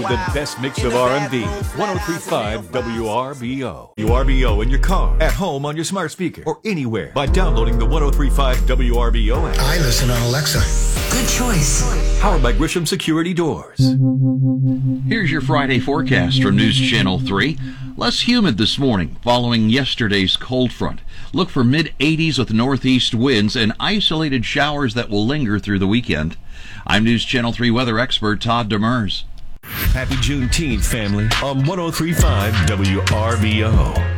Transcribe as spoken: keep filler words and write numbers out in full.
The best mix of R and B. one oh three point five W R B O. W R B O in your car, at home on your smart speaker, or anywhere by downloading the one oh three point five W R B O app. I listen on Alexa. Good choice. Powered by Grisham Security Doors. Here's your Friday forecast from News Channel three. Less humid this morning following yesterday's cold front. Look for mid eighties with northeast winds and isolated showers that will linger through the weekend. I'm News Channel three weather expert Todd Demers. Happy Juneteenth, family, on one oh three point five W R B O.